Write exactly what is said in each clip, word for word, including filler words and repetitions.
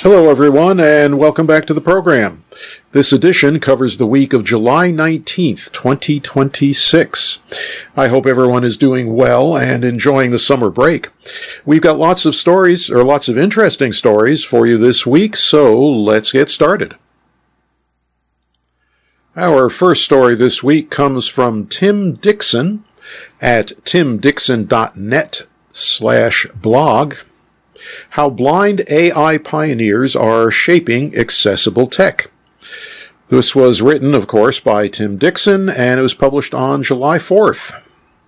Hello, everyone, and welcome back to the program. This edition covers the week of July nineteenth, twenty twenty-six. I hope everyone is doing well and enjoying the summer break. We've got lots of stories, or lots of interesting stories for you this week, so let's get started. Our first story this week comes from Tim Dixon at timdixon.net slash blog. How blind A I pioneers are shaping accessible tech. This was written, of course, by Tim Dixon, and it was published on July fourth.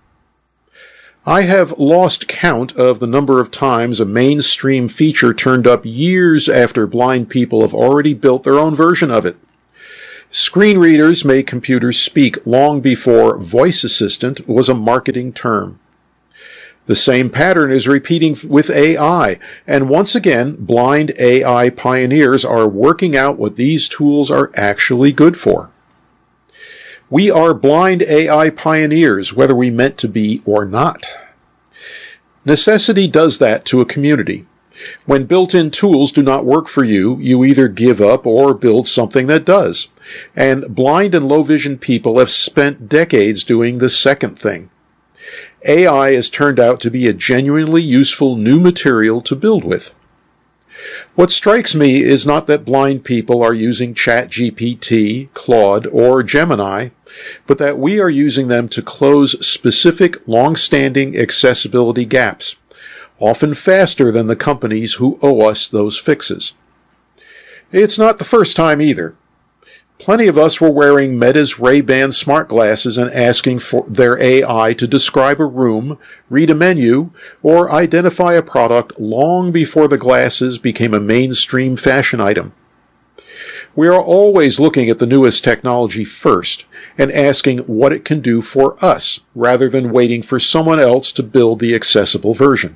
I have lost count of the number of times a mainstream feature turned up years after blind people have already built their own version of it. Screen readers made computers speak long before voice assistant was a marketing term. The same pattern is repeating with A I, and once again, blind A I pioneers are working out what these tools are actually good for. We are blind A I pioneers, whether we meant to be or not. Necessity does that to a community. When built-in tools do not work for you, you either give up or build something that does. And blind and low-vision people have spent decades doing the second thing. A I has turned out to be a genuinely useful new material to build with. What strikes me is not that blind people are using ChatGPT, Claude, or Gemini, but that we are using them to close specific, long-standing accessibility gaps, often faster than the companies who owe us those fixes. It's not the first time either. Plenty of us were wearing Meta's Ray-Ban smart glasses and asking for their A I to describe a room, read a menu, or identify a product long before the glasses became a mainstream fashion item. We are always looking at the newest technology first and asking what it can do for us, rather than waiting for someone else to build the accessible version.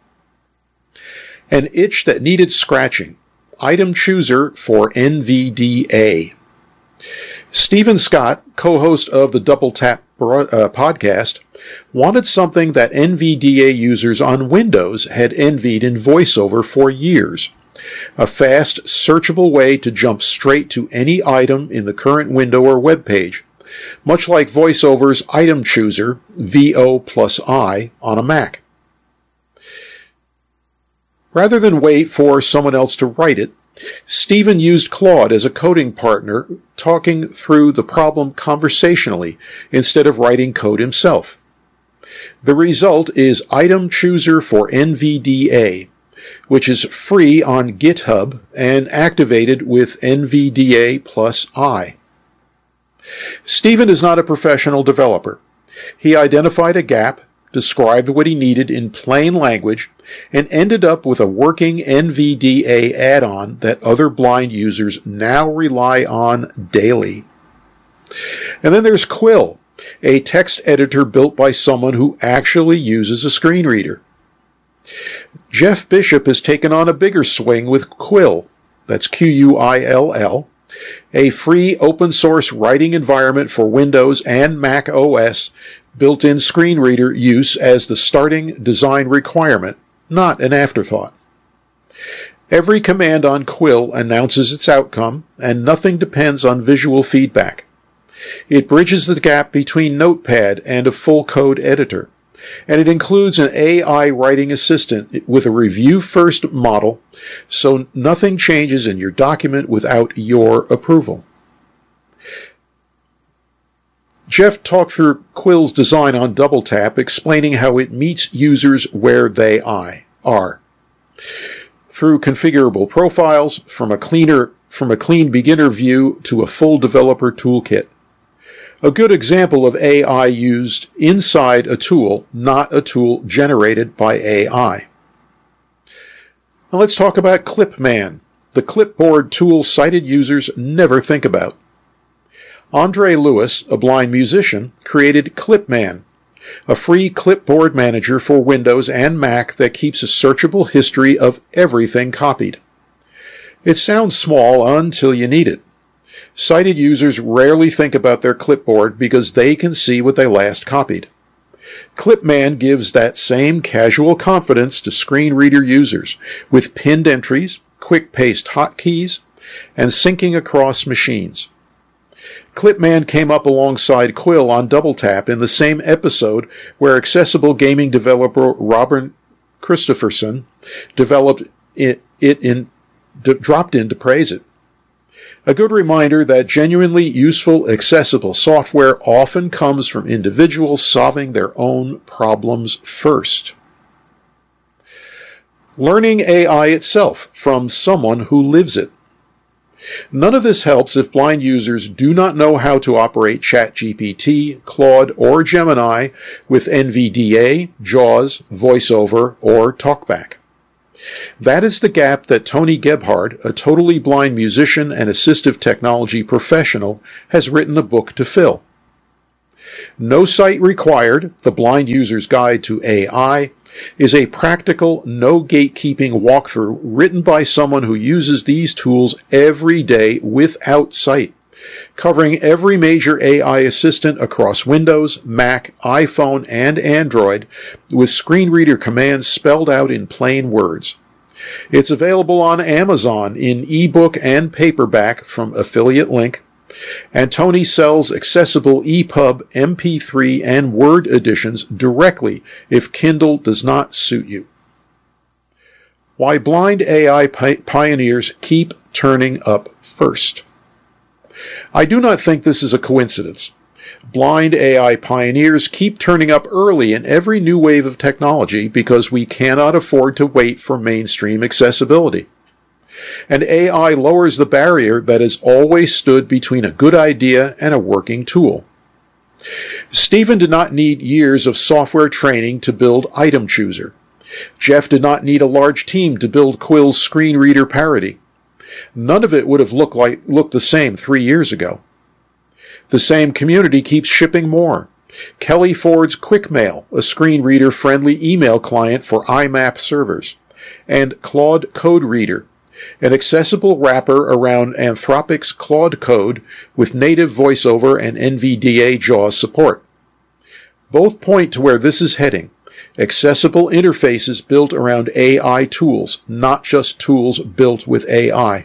An itch that needed scratching. Item chooser for N V D A. Stephen Scott, co-host of the Double Tap uh, podcast, wanted something that N V D A users on Windows had envied in VoiceOver for years. A fast, searchable way to jump straight to any item in the current window or web page, much like VoiceOver's Item Chooser, V O plus I, on a Mac. Rather than wait for someone else to write it, Stephen used Claude as a coding partner, talking through the problem conversationally instead of writing code himself. The result is Item Chooser for N V D A, which is free on GitHub and activated with N V D A plus I. Stephen is not a professional developer. He identified a gap, described what he needed in plain language, and ended up with a working N V D A add-on that other blind users now rely on daily. And then there's Quill, a text editor built by someone who actually uses a screen reader. Jeff Bishop has taken on a bigger swing with Quill, that's Q U I L L, a free open-source writing environment for Windows and Mac O S, built-in screen reader use as the starting design requirement, not an afterthought. Every command on Quill announces its outcome, and nothing depends on visual feedback. It bridges the gap between Notepad and a full-code editor, and it includes an A I writing assistant with a review-first model, so nothing changes in your document without your approval. Jeff talked through Quill's design on DoubleTap, explaining how it meets users where they are. Through configurable profiles, from a cleaner, from a clean beginner view to a full developer toolkit. A good example of A I used inside a tool, not a tool generated by A I. Now let's talk about Clipman, the clipboard tool sighted users never think about. Andre Lewis, a blind musician, created Clipman, a free clipboard manager for Windows and Mac that keeps a searchable history of everything copied. It sounds small until you need it. Sighted users rarely think about their clipboard because they can see what they last copied. Clipman gives that same casual confidence to screen reader users with pinned entries, quick-paste hotkeys, and syncing across machines. Clipman came up alongside Quill on DoubleTap in the same episode where accessible gaming developer Robert Christopherson developed it, it in, d- dropped in to praise it. A good reminder that genuinely useful, accessible software often comes from individuals solving their own problems first. Learning A I itself from someone who lives it. None of this helps if blind users do not know how to operate ChatGPT, Claude, or Gemini with N V D A, JAWS, VoiceOver, or TalkBack. That is the gap that Tony Gebhard, a totally blind musician and assistive technology professional, has written a book to fill. No Sight Required, The Blind User's Guide to A I, is a practical, no gatekeeping walkthrough written by someone who uses these tools every day without sight, covering every major A I assistant across Windows, Mac, iPhone, and Android, with screen reader commands spelled out in plain words. It's available on Amazon in ebook and paperback from Affiliate Link, and Tony sells accessible E P U B, M P three, and Word editions directly if Kindle does not suit you. Why blind A I pi- pioneers keep turning up first. I do not think this is a coincidence. Blind A I pioneers keep turning up early in every new wave of technology because we cannot afford to wait for mainstream accessibility. And A I lowers the barrier that has always stood between a good idea and a working tool. Stephen did not need years of software training to build Item Chooser. Jeff did not need a large team to build Quill's screen reader parody. None of it would have looked like looked the same three years ago. The same community keeps shipping more. Kelly Ford's QuickMail, a screen reader-friendly email client for I MAP servers, and Claude Code Reader, an accessible wrapper around Anthropic's Claude Code with native VoiceOver and N V D A JAWS support. Both point to where this is heading. Accessible interfaces built around A I tools, not just tools built with A I.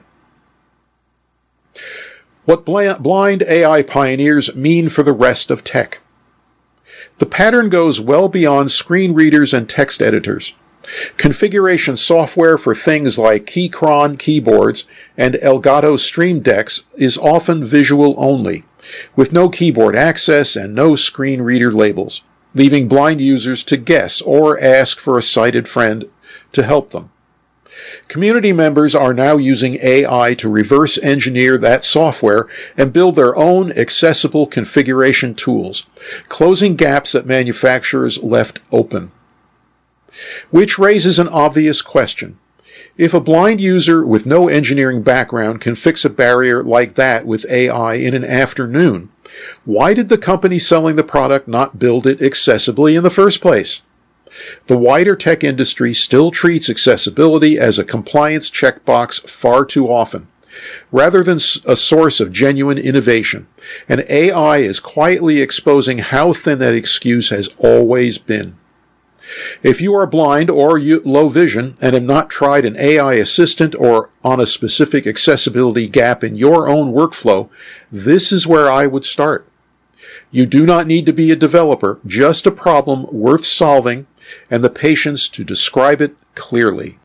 What blind A I pioneers mean for the rest of tech. The pattern goes well beyond screen readers and text editors. Configuration software for things like Keychron keyboards and Elgato Stream Decks is often visual only, with no keyboard access and no screen reader labels, leaving blind users to guess or ask for a sighted friend to help them. Community members are now using A I to reverse engineer that software and build their own accessible configuration tools, closing gaps that manufacturers left open. Which raises an obvious question. If a blind user with no engineering background can fix a barrier like that with A I in an afternoon, why did the company selling the product not build it accessibly in the first place? The wider tech industry still treats accessibility as a compliance checkbox far too often, rather than a source of genuine innovation, and A I is quietly exposing how thin that excuse has always been. If you are blind or low vision and have not tried an A I assistant or on a specific accessibility gap in your own workflow, this is where I would start. You do not need to be a developer, just a problem worth solving and the patience to describe it clearly.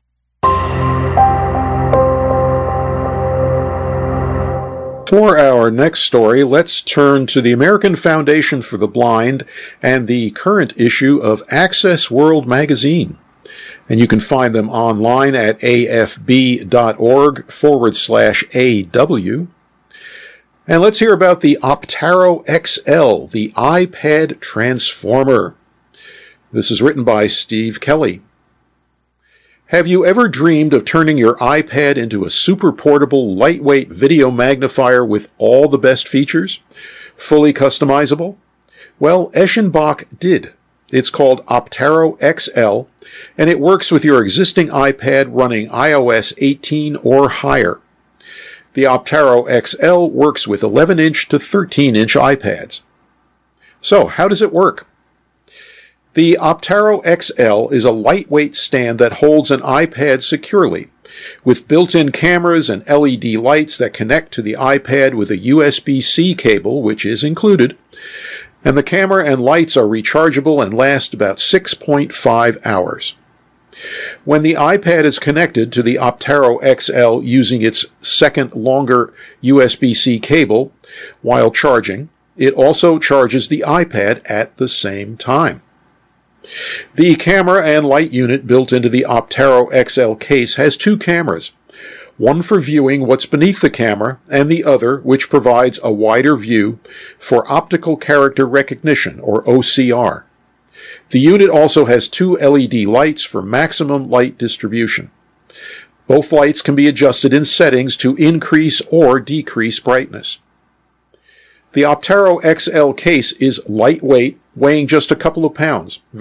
For our next story, let's turn to the American Foundation for the Blind and the current issue of Access World magazine. And you can find them online at afb.org forward slash AW. And let's hear about the Optaro X L, the iPad transformer. This is written by Steve Kelly. Have you ever dreamed of turning your iPad into a super portable, lightweight video magnifier with all the best features? Fully customizable? Well, Eschenbach did. It's called Optaro X L, and it works with your existing iPad running i O S eighteen or higher. The Optaro X L works with eleven inch to thirteen inch iPads. So, how does it work? The Optaro X L is a lightweight stand that holds an iPad securely, with built-in cameras and L E D lights that connect to the iPad with a U S B C cable, which is included, and the camera and lights are rechargeable and last about six point five hours. When the iPad is connected to the Optero X L using its second longer U S B C cable while charging, it also charges the iPad at the same time. The camera and light unit built into the Optero X L case has two cameras, one for viewing what's beneath the camera and the other which provides a wider view for optical character recognition, or O C R. The unit also has two L E D lights for maximum light distribution. Both lights can be adjusted in settings to increase or decrease brightness. The Optero X L case is lightweight, weighing just a couple of pounds.